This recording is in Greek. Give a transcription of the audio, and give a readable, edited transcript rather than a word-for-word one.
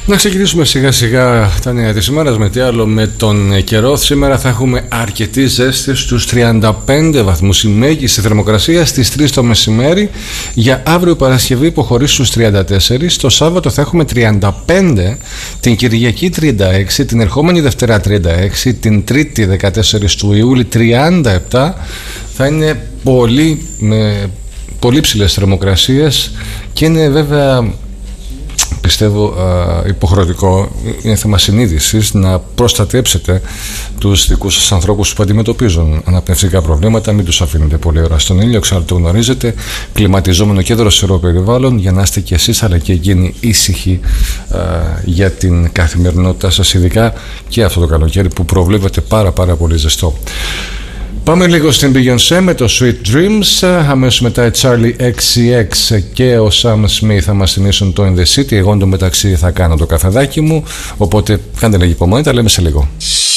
Να ξεκινήσουμε σιγά σιγά τα νέα της ημέρας, με τι άλλο, με τον καιρό. Σήμερα θα έχουμε αρκετή ζέστη, στους 35 βαθμούς η μέγιστη θερμοκρασία στις 3 το μεσημέρι. Για αύριο Παρασκευή υποχωρεί στους 34, το Σάββατο θα έχουμε 35, την Κυριακή 36, την ερχόμενη Δευτέρα 36, την Τρίτη 14 του Ιούλη 37. Θα είναι πολύ ψηλές θερμοκρασίες και είναι βέβαια, πιστεύω, υποχρεωτικό, είναι θέμα συνείδησης, να προστατέψετε τους δικούς σας ανθρώπους που αντιμετωπίζουν αναπνευστικά προβλήματα. Μην τους αφήνετε πολύ ώρα στον ήλιο, το γνωρίζετε, κλιματιζόμενο και δροσερό περιβάλλον, για να είστε και εσείς αλλά και εκείνοι ήσυχοι για την καθημερινότητά σας, ειδικά και αυτό το καλοκαίρι που προβλέπετε πάρα πολύ ζεστό. Πάμε λίγο στην Beyoncé με το Sweet Dreams. Αμέσως μετά η Charlie XCX και ο Sam Smith θα μας θυμίσουν το In The City. Εγώ εντωμεταξύ θα κάνω το καφεδάκι μου, οπότε κάντε λίγη υπομονή, τα λέμε σε λίγο.